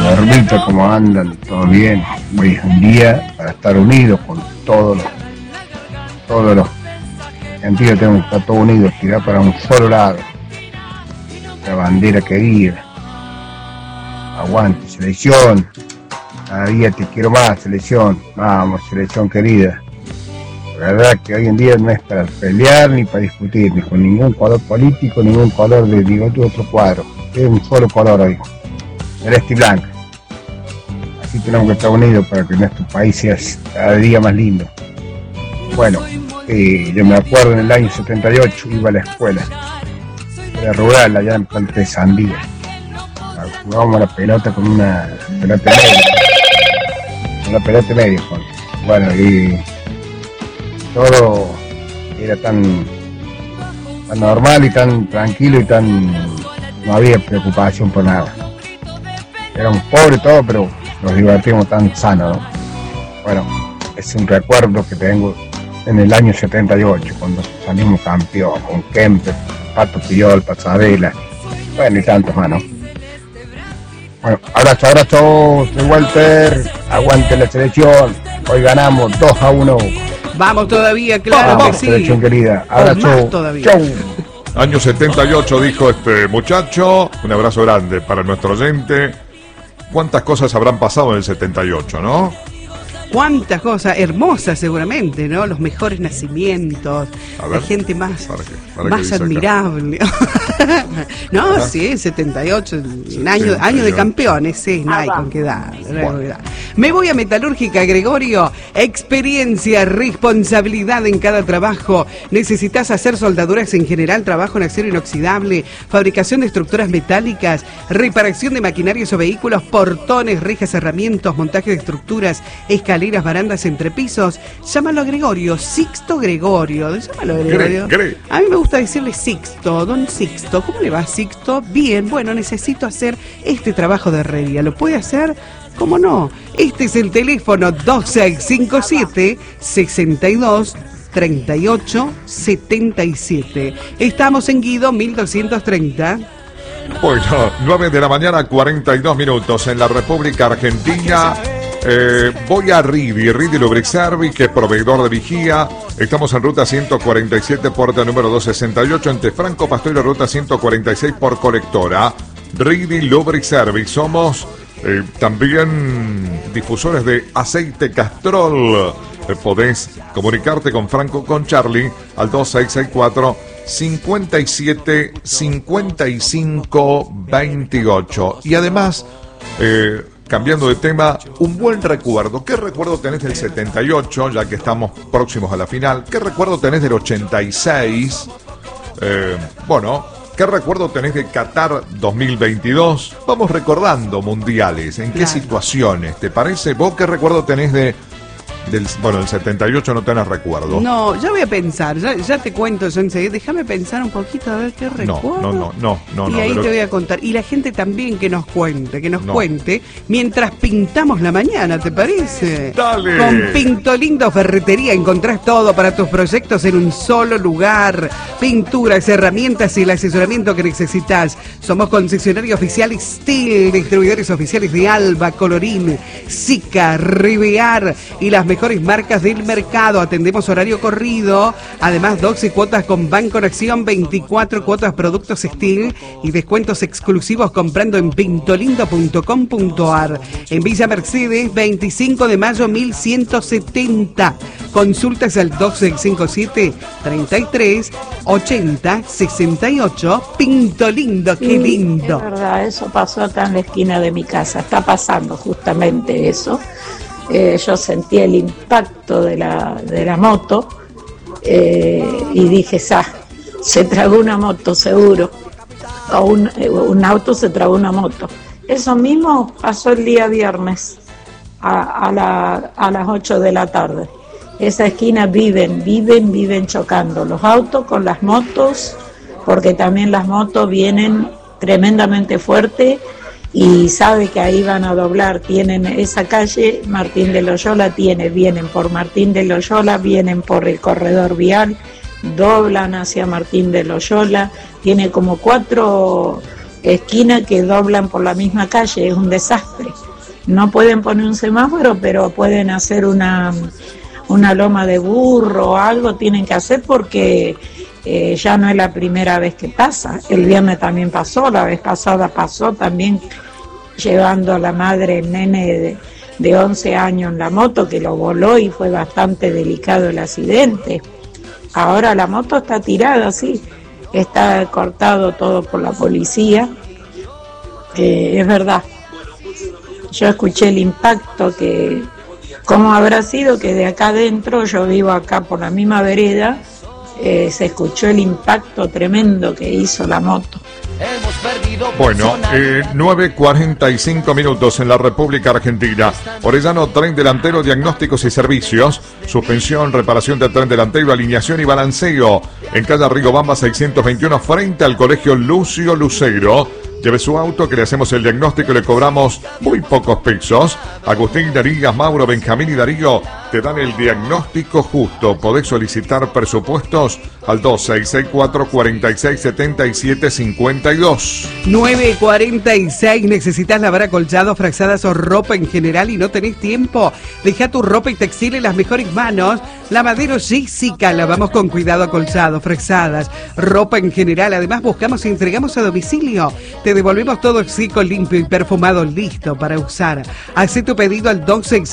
Gordito, ¿cómo andan? ¿Todo bien? Hoy es un día para estar unidos con todos los sentidos, tenemos que estar todos unidos, tirar para un solo lado. La bandera querida. Aguante, selección. Cada día te quiero más, selección. Vamos, selección querida. La verdad que hoy en día no es para pelear ni para discutir, ni con ningún color político, ningún color de ningún otro cuadro. Es un solo color hoy, celeste y blanco. Así tenemos que estar unidos para que nuestro país sea cada día más lindo. Bueno, yo me acuerdo en el año 78, iba a la escuela rural, allá en Planta de Sandía. Jugábamos la pelota con una pelota media. Bueno, y todo era tan normal y tan tranquilo y no había preocupación por nada. Éramos pobres todos, pero nos divertimos tan sano, ¿no? Bueno, es un recuerdo que tengo en el año 78, cuando salimos campeón, con Kemper, Pato Pillol, Pasarela, bueno, y tantos más, ¿no? Bueno, abrazo, soy Walter, aguante la selección, hoy ganamos 2-1. Vamos todavía, claro. Vamos, que sí. Selección querida, abrazo, chau. Año 78, dijo este muchacho, un abrazo grande para nuestro oyente. ¿Cuántas cosas habrán pasado en el 78, no? Cuántas cosas hermosas seguramente, ¿no? Los mejores nacimientos, la gente más admirable. No, sí, 78, año de campeones, sí, no hay con qué dar. Bueno. Me voy a Metalúrgica, Gregorio. Experiencia, responsabilidad en cada trabajo. Necesitas hacer soldaduras en general, trabajo en acero inoxidable, fabricación de estructuras metálicas, reparación de maquinarias o vehículos, portones, rejas, herramientas, montaje de estructuras, escaleras, barandas, entrepisos. Llámalo a Gregorio, Sixto Gregorio. Llámalo a Gregorio. A mí me gusta decirle Sixto, don Sixto. ¿Cómo le va, Sixto? Bien, bueno, necesito hacer este trabajo de herrería. ¿Lo puede hacer? ¿Cómo no? Este es el teléfono 2657-623877. Estamos en Guido 1230. Bueno, 9 de la mañana, 42 minutos en la República Argentina. Voy a Ridi Lubric Service, que es proveedor de vigía. Estamos en ruta 147, puerta número 268, entre Franco Pastor y ruta 146 por Colectora. Ridi Lubric Service. Somos también difusores de aceite Castrol. Podés comunicarte con Franco, con Charlie, al 2664 57 55 28. Y además, cambiando de tema, un buen recuerdo. ¿Qué recuerdo tenés del 78, ya que estamos próximos a la final? ¿Qué recuerdo tenés del 86? ¿Qué recuerdo tenés de Qatar 2022? Vamos recordando mundiales, ¿en qué situaciones? ¿Te parece? ¿Vos qué recuerdo tenés del 78 no tenés recuerdo? No, ya voy a pensar, ya te cuento yo enseguida. Déjame pensar un poquito a ver qué recuerdo. No. Y ahí te voy a contar. Y la gente también que nos cuente, mientras pintamos la mañana, ¿te parece? ¡Dale! Con Pinto Lindo Ferretería encontrás todo para tus proyectos en un solo lugar. Pinturas, herramientas y el asesoramiento que necesitas. Somos concesionario oficial Steel, distribuidores oficiales de Alba, Colorín, Sica, Rivear y las mejores marcas del mercado. Atendemos horario corrido, además 12 cuotas con Banco Nación, 24 cuotas productos Steel y descuentos exclusivos comprando en pintolindo.com.ar. En Villa Mercedes, 25 de mayo 1170. Consultas al 2657 33 80 68. Pinto Lindo, qué lindo. Es verdad, eso pasó acá en la esquina de mi casa. Está pasando justamente eso. Yo sentí el impacto de la moto y dije, se tragó una moto seguro, o un auto se tragó una moto. Eso mismo pasó el día viernes a las 8 de la tarde. Esa esquina viven chocando los autos con las motos, porque también las motos vienen tremendamente fuerte. Y sabe que ahí van a doblar, tienen esa calle, Martín de Loyola vienen por Martín de Loyola, vienen por el corredor vial, doblan hacia Martín de Loyola, tiene como cuatro esquinas que doblan por la misma calle, es un desastre. No pueden poner un semáforo, pero pueden hacer una loma de burro o algo, tienen que hacer porque ya no es la primera vez que pasa. El viernes también pasó, la vez pasada pasó también llevando a la madre el nene de 11 años en la moto, que lo voló y fue bastante delicado el accidente. Ahora la moto está tirada, sí, está cortado todo por la policía. Es verdad, yo escuché el impacto, que cómo habrá sido que de acá adentro, yo vivo acá por la misma vereda, se escuchó el impacto tremendo que hizo la moto. Bueno, 9:45 minutos en la República Argentina. Orellano, tren delantero, diagnósticos y servicios. Suspensión, reparación del tren delantero, alineación y balanceo. En calle Rigobamba 621, frente al Colegio Lucio Lucero. Lleve su auto que le hacemos el diagnóstico y le cobramos muy pocos pesos. Agustín, Darías, Mauro, Benjamín y Darío te dan el diagnóstico justo. Podés solicitar presupuestos al 2646-467752. 9:46. ¿Necesitas lavar acolchados, frazadas o ropa en general y no tenés tiempo? Deja tu ropa y textil en las mejores manos. Lavadero Jessica. Lavamos con cuidado acolchados, frazadas, ropa en general. Además buscamos y entregamos a domicilio. Te devolvemos todo seco, limpio y perfumado, listo para usar. Haz tu pedido al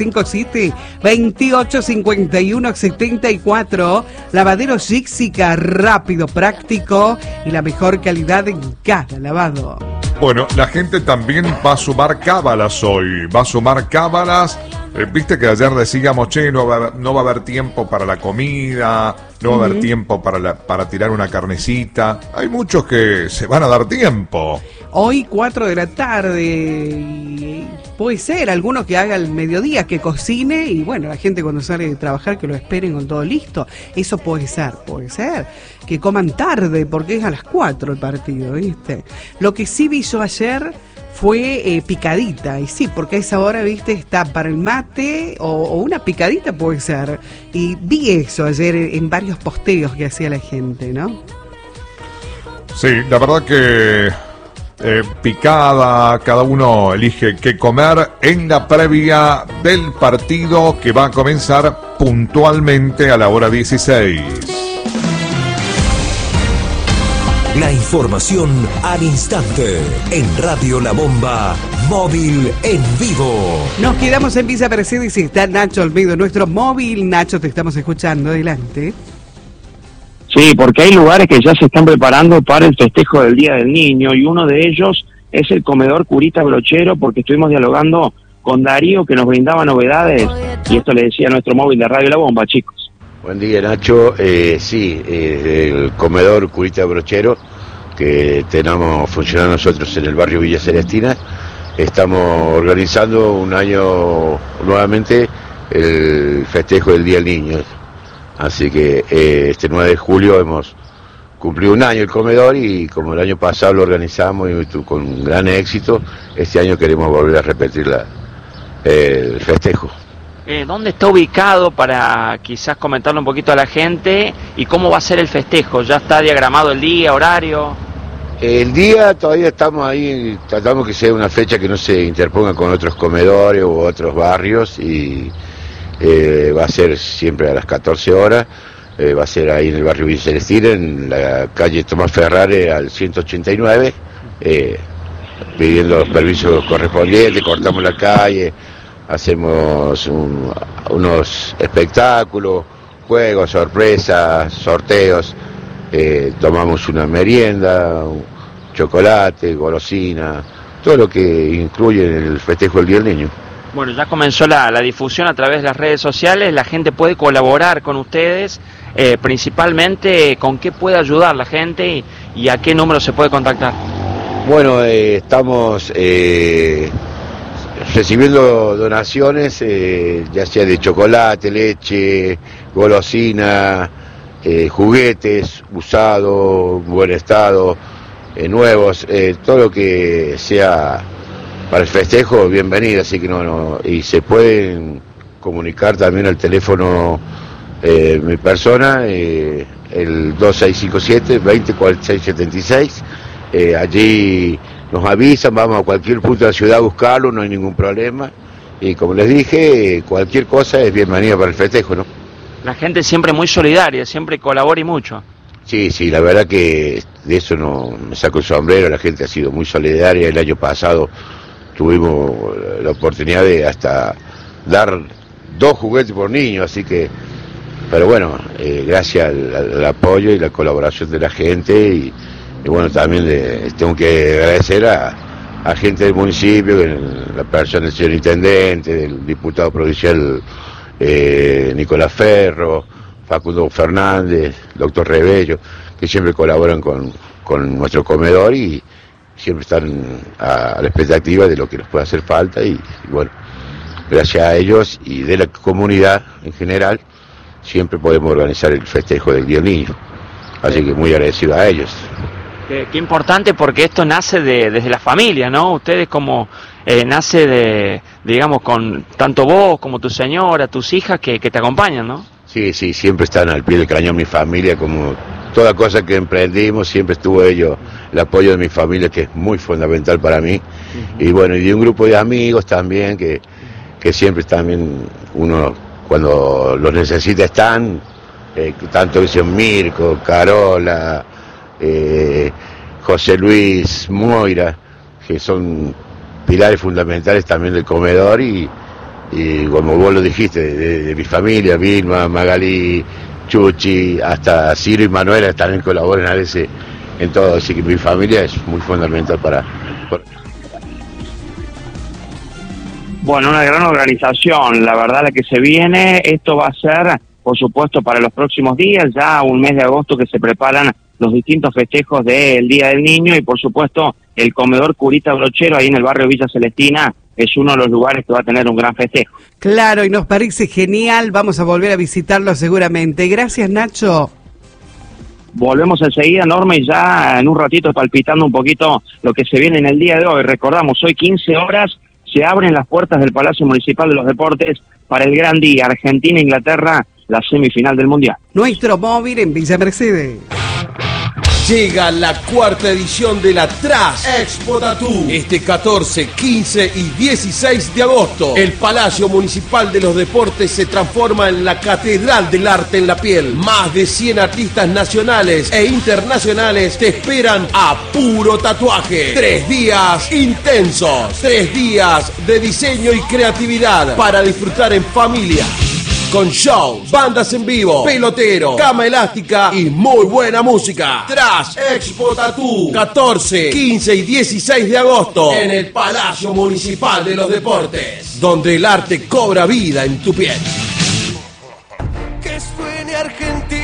2657-2851-74. Lavadero Jessica, rápido, práctico y la mejor calidad en cada lavado. Bueno, la gente también va a sumar cábalas hoy. Va a sumar cábalas. Viste que ayer decíamos, che, no va a haber tiempo para la comida, no va a haber tiempo para tirar una carnecita. Hay muchos que se van a dar tiempo. Hoy 4 de la tarde, y puede ser alguno que haga el mediodía, que cocine, y bueno, la gente cuando sale de trabajar que lo esperen con todo listo. Eso puede ser. Que coman tarde, porque es a las 4 el partido, ¿viste? Lo que sí vi yo ayer fue picadita, y sí, porque a esa hora, viste, está para el mate o una picadita puede ser. Y vi eso ayer en varios posteos que hacía la gente, ¿no? Sí, la verdad que picada, cada uno elige qué comer en la previa del partido que va a comenzar puntualmente a la hora 16. La información al instante en Radio La Bomba, móvil en vivo. Nos quedamos en Villa Mercedes y está Nacho Olmedo, nuestro móvil. Nacho, te estamos escuchando, adelante. Sí, porque hay lugares que ya se están preparando para el festejo del Día del Niño, y uno de ellos es el comedor Curita Brochero, porque estuvimos dialogando con Darío, que nos brindaba novedades, y esto le decía a nuestro móvil de Radio La Bomba, chicos. Buen día, Nacho. El comedor Curita Brochero, que tenemos funcionando nosotros en el barrio Villa Celestina. Estamos organizando un año nuevamente el festejo del Día del Niño. Así que este 9 de julio hemos cumplido un año el comedor, y como el año pasado lo organizamos y con gran éxito, este año queremos volver a repetir el festejo. ¿Dónde está ubicado, para quizás comentarle un poquito a la gente, y cómo va a ser el festejo? ¿Ya está diagramado el día, horario? El día todavía estamos ahí, tratamos que sea una fecha que no se interponga con otros comedores u otros barrios, y va a ser siempre a las 14 horas, va a ser ahí en el barrio Villa Celestina, en la calle Tomás Ferrare al 189, pidiendo los permisos correspondientes, cortamos la calle, hacemos unos espectáculos, juegos, sorpresas, sorteos, tomamos una merienda, chocolate, golosina, todo lo que incluye en el festejo del Día del Niño. Bueno, ya comenzó la difusión a través de las redes sociales, la gente puede colaborar con ustedes, principalmente con qué puede ayudar la gente y a qué número se puede contactar. Bueno, estamos recibiendo donaciones, ya sea de chocolate, leche, golosina, juguetes usados, buen estado, nuevos, todo lo que sea para el festejo, bienvenido. Así que y se pueden comunicar también al teléfono mi persona, el 2657-204676. Allí nos avisan, vamos a cualquier punto de la ciudad a buscarlo, no hay ningún problema. Y como les dije, cualquier cosa es bienvenida para el festejo, ¿no? La gente siempre muy solidaria, siempre colabora y mucho. Sí, la verdad que de eso no me saco el sombrero, la gente ha sido muy solidaria. El año pasado tuvimos la oportunidad de hasta dar 2 juguetes por niño, así que, pero bueno, gracias al apoyo y la colaboración de la gente y bueno, también tengo que agradecer a gente del municipio, la persona del señor intendente, del diputado provincial Nicolás Ferro, Facundo Fernández, doctor Rebello, que siempre colaboran con nuestro comedor y siempre están a la expectativa de lo que nos puede hacer falta y bueno, gracias a ellos y de la comunidad en general, siempre podemos organizar el festejo del Día del Niño. Así que muy agradecido a ellos. Qué importante, porque esto nace desde la familia, ¿no? Ustedes como nace digamos, con tanto vos como tu señora, tus hijas que te acompañan, ¿no? Sí, siempre están al pie del cañón mi familia, como toda cosa que emprendimos, siempre estuvo el apoyo de mi familia, que es muy fundamental para mí. Uh-huh. Y bueno, y de un grupo de amigos también, que siempre también uno, cuando los necesita, están, tanto que Mirko, Carola, José Luis, Moira, que son pilares fundamentales también del comedor y como vos lo dijiste, de mi familia, Vilma, Magalí, Chuchi, hasta Ciro y Manuela también colaboran a veces en todo, así que mi familia es muy fundamental para... Bueno, una gran organización, la verdad, la que se viene. Esto va a ser, por supuesto, para los próximos días, ya un mes de agosto que se preparan los distintos festejos del Día del Niño y, por supuesto, el comedor Curita Brochero ahí en el barrio Villa Celestina es uno de los lugares que va a tener un gran festejo. Claro, y nos parece genial, vamos a volver a visitarlo seguramente. Gracias, Nacho. Volvemos enseguida, Norma, y ya en un ratito palpitando un poquito lo que se viene en el día de hoy. Recordamos, hoy 15 horas se abren las puertas del Palacio Municipal de los Deportes para el gran día, Argentina-Inglaterra, la semifinal del Mundial. Nuestro móvil en Villa Mercedes. Llega la 4ª edición de la Trash Expo Tattoo. Este 14, 15 y 16 de agosto, el Palacio Municipal de los Deportes se transforma en la Catedral del Arte en la Piel. Más de 100 artistas nacionales e internacionales te esperan a puro tatuaje. 3 días intensos, 3 días de diseño y creatividad para disfrutar en familia. Con shows, bandas en vivo, pelotero, cama elástica y muy buena música. Trash Expo Tattoo, 14, 15 y 16 de agosto en el Palacio Municipal de los Deportes, donde el arte cobra vida en tu piel. Que suene Argentina.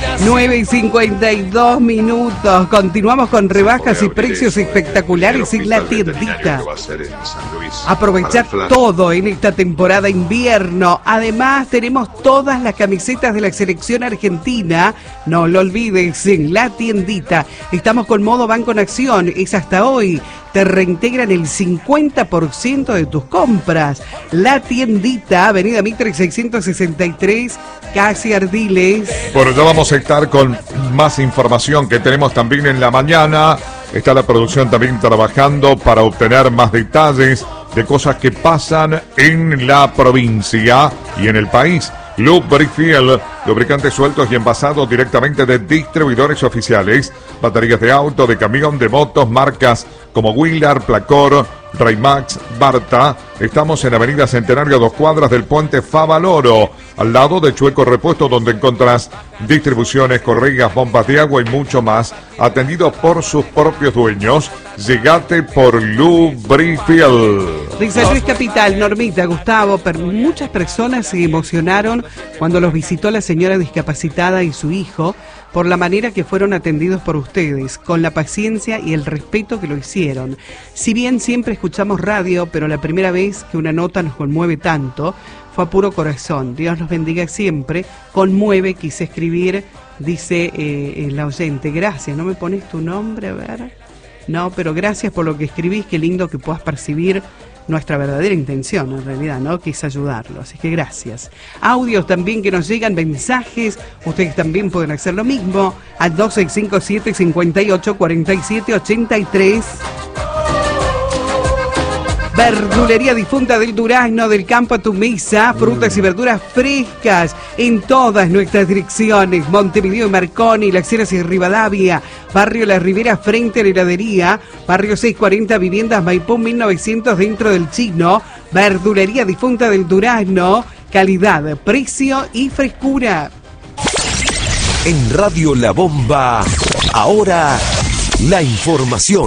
9:52. Continuamos con rebajas y precios espectaculares en La Tiendita. Aprovechar todo en esta temporada invierno. Además, tenemos todas las camisetas de la selección argentina. No lo olvides, en La Tiendita. Estamos con modo Banco Nación. Es hasta hoy. Te reintegran el 50% de tus compras. La Tiendita, Avenida Mitre 663, casi Ardiles. Bueno, ya vamos a estar con más información que tenemos también en la mañana. Está la producción también trabajando para obtener más detalles de cosas que pasan en la provincia y en el país. Lubrifiel, lubricantes sueltos y envasados directamente de distribuidores oficiales. Baterías de auto, de camión, de motos, marcas como Willard, Placor, Raymax, Barta. Estamos en Avenida Centenario, a 2 cuadras del puente Favaloro, al lado de Chueco Repuesto, donde encontrás distribuciones, correas, bombas de agua y mucho más, atendidos por sus propios dueños. Llegate por Lubrifiel. De San Luis Capital, Normita, Gustavo, muchas personas se emocionaron cuando los visitó la señora discapacitada y su hijo, por la manera que fueron atendidos por ustedes, con la paciencia y el respeto que lo hicieron. Si bien siempre escuchamos radio, pero la primera vez que una nota nos conmueve tanto, fue a puro corazón. Dios los bendiga siempre. Conmueve, quise escribir, dice la oyente. Gracias, ¿no me pones tu nombre? A ver. No, pero gracias por lo que escribís, qué lindo que puedas percibir nuestra verdadera intención, en realidad, ¿no? Que es ayudarlo, así que gracias. Audios también que nos llegan, mensajes, ustedes también pueden hacer lo mismo, al 2657-584783. Verdulería Difunta del Durazno, del campo a tu mesa, frutas y verduras frescas en todas nuestras direcciones. Montevideo y Marconi, Las Heras y Rivadavia, Barrio La Ribera frente a la heladería, Barrio 640 Viviendas Maipú 1900 dentro del Chino. Verdulería Difunta del Durazno, calidad, precio y frescura. En Radio La Bomba, ahora la información.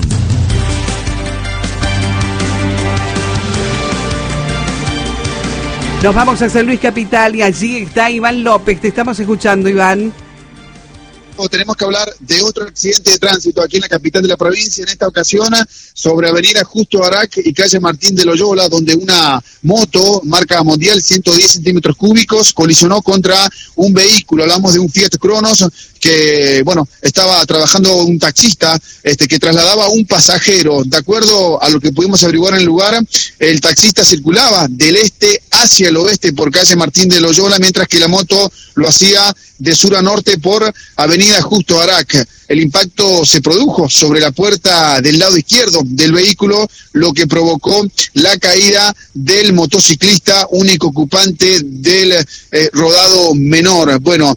Nos vamos a San Luis Capital y allí está Iván López. Te estamos escuchando, Iván. Tenemos que hablar de otro accidente de tránsito aquí en la capital de la provincia, en esta ocasión sobre Avenida Justo Arac y calle Martín de Loyola, donde una moto marca mundial 110 centímetros cúbicos colisionó contra un vehículo. Hablamos de un Fiat Cronos que, bueno, estaba trabajando un taxista que trasladaba a un pasajero. De acuerdo a lo que pudimos averiguar en el lugar, el taxista circulaba del este hacia el oeste por calle Martín de Loyola, mientras que la moto lo hacía de sur a norte por Avenida Justo Arac. El impacto se produjo sobre la puerta del lado izquierdo del vehículo, lo que provocó la caída del motociclista, único ocupante del rodado menor. Bueno,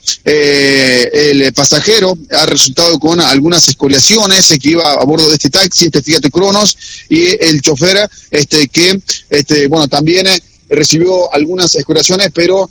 el pasajero ha resultado con algunas escoriaciones, que iba a bordo de este taxi, este Fiat Cronos, y el chofer bueno, también recibió algunas escoriaciones, pero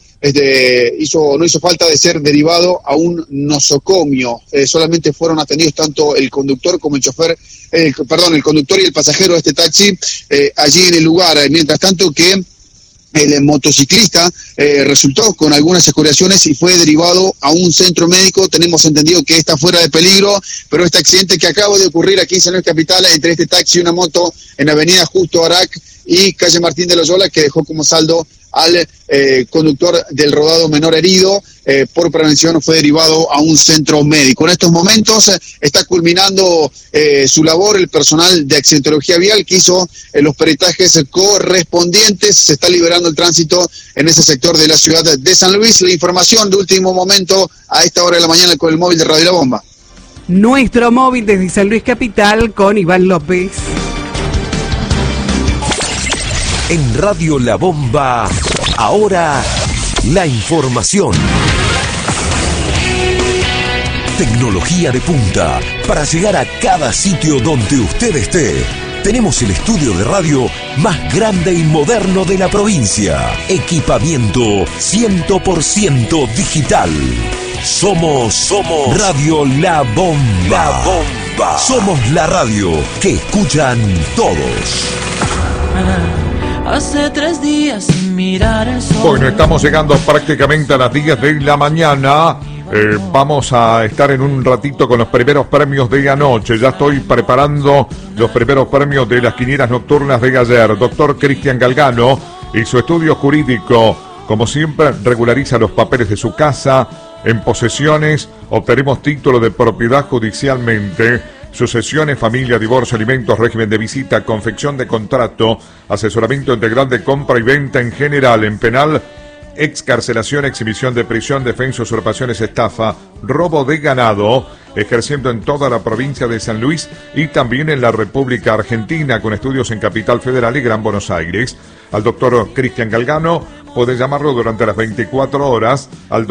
no hizo falta de ser derivado a un nosocomio. Solamente fueron atendidos tanto el conductor como el chofer, el conductor y el pasajero de este taxi allí en el lugar. Mientras tanto que el motociclista resultó con algunas escoriaciones y fue derivado a un centro médico. Tenemos entendido que está fuera de peligro, pero este accidente que acaba de ocurrir aquí en San Luis Capital entre este taxi y una moto en Avenida Justo Arac y calle Martín de Loyola, que dejó como saldo al conductor del rodado menor herido, por prevención fue derivado a un centro médico. En estos momentos está culminando su labor el personal de accidentología vial que hizo los peritajes correspondientes. Se está liberando el tránsito en ese sector de la ciudad de San Luis. La información de último momento a esta hora de la mañana con el móvil de Radio La Bomba. Nuestro móvil desde San Luis Capital con Iván López. En Radio La Bomba, ahora la información. Tecnología de punta para llegar a cada sitio donde usted esté. Tenemos el estudio de radio más grande y moderno de la provincia. Equipamiento 100% digital. Somos Radio La Bomba. La Bomba. Somos la radio que escuchan todos. Hace 3 días sin mirar el sol. Bueno, estamos llegando prácticamente a las 10 de la mañana. Vamos a estar en un ratito con los primeros premios de anoche. Ya estoy preparando los primeros premios de las quinielas nocturnas de ayer. Doctor Cristian Galgano y su estudio jurídico, como siempre, regulariza los papeles de su casa. En posesiones obtenemos título de propiedad judicialmente. Sucesiones, familia, divorcio, alimentos, régimen de visita, confección de contrato, asesoramiento integral de compra y venta en general, en penal, excarcelación, exhibición de prisión, defensa, usurpaciones, estafa, robo de ganado, ejerciendo en toda la provincia de San Luis y también en la República Argentina, con estudios en Capital Federal y Gran Buenos Aires. Al doctor Cristian Galgano puede llamarlo durante las 24 horas al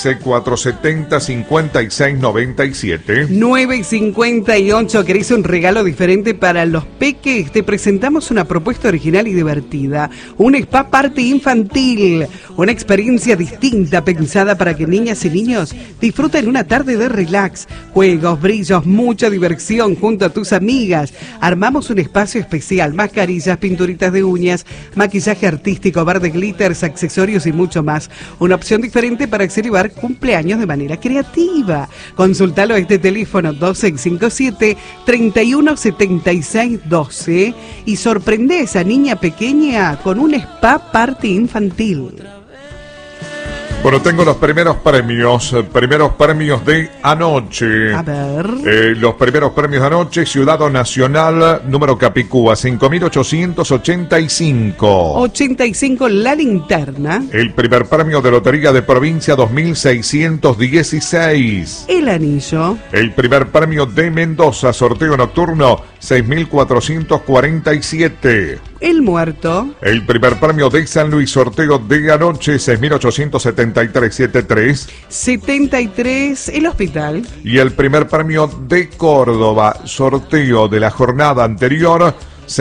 266-470-5697. 9:58. ¿Querés un regalo diferente para los peques? Te presentamos una propuesta original y divertida. Un spa party infantil. Una experiencia distinta pensada para que niñas y niños disfruten una tarde de relax, juegos, brillos, mucha diversión junto a tus amigas. Armamos un espacio especial, mascarillas, pinturitas de uñas, maquillaje artístico, bar de glitters, accesorios y mucho más. Una opción diferente para celebrar cumpleaños de manera creativa. Consultalo a este teléfono 2657-317612 y sorprende a esa niña pequeña con un spa party infantil. Bueno, tengo los primeros premios de anoche. A ver. Los primeros premios de anoche, Ciudad Nacional, número Capicúa, 5.885. 85, La Linterna. El primer premio de Lotería de Provincia, 2.616. El Anillo. El primer premio de Mendoza, sorteo nocturno, 6.447. El Muerto. El primer premio de San Luis, sorteo de anoche, 6.873.73. 73, El Hospital. Y el primer premio de Córdoba, sorteo de la jornada anterior,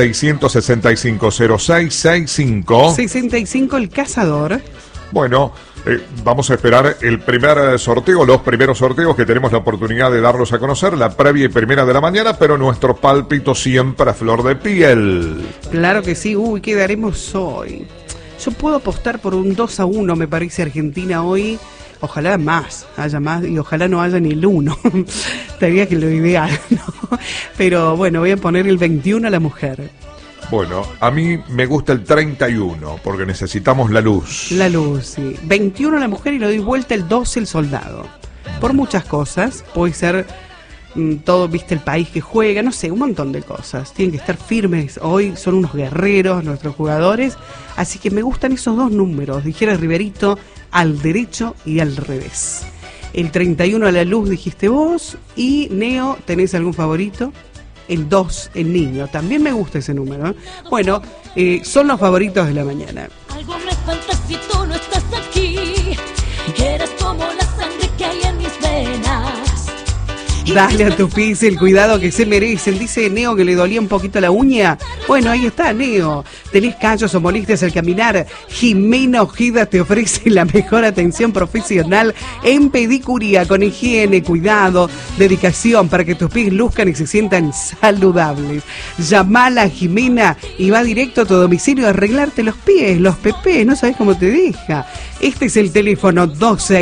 665.0665. 65, El Cazador. Bueno, vamos a esperar el primer sorteo, los primeros sorteos que tenemos la oportunidad de darlos a conocer, la previa y primera de la mañana, pero nuestro pálpito siempre a flor de piel. Claro que sí. Uy, ¿qué daremos hoy? Yo puedo apostar por un 2-1, me parece, Argentina hoy. Ojalá haya más, y ojalá no haya ni el 1. Estaría que lo ideal, ¿no? Pero bueno, voy a poner el 21 a la mujer. Bueno, a mí me gusta el 31, porque necesitamos la luz. La luz, sí. 21 a la mujer y le doy vuelta el 12 el soldado. Por muchas cosas, puede ser todo, viste, el país que juega, no sé, un montón de cosas. Tienen que estar firmes, hoy son unos guerreros nuestros jugadores, así que me gustan esos dos números, dijera Riverito, al derecho y al revés. El 31 a la luz dijiste vos, y Neo, ¿tenés algún favorito? El 2, el niño, también me gusta ese número, ¿eh? Bueno, son los favoritos de la mañana. Algo me falta si tú no estás aquí. Eres como la sangre que hay en mis venas. Dale a tu pis el cuidado que se merecen. Dice Neo que le dolía un poquito la uña. Bueno, ahí está, Neo. ¿Tenés callos o molestias al caminar? Jimena Ojeda te ofrece la mejor atención profesional en pedicuría, con higiene, cuidado, dedicación, para que tus pies luzcan y se sientan saludables. Llamala a Jimena y va directo a tu domicilio a arreglarte los pies, los pepés, no sabes cómo te deja. Este es el teléfono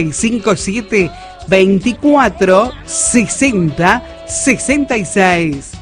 2657 24 60 66.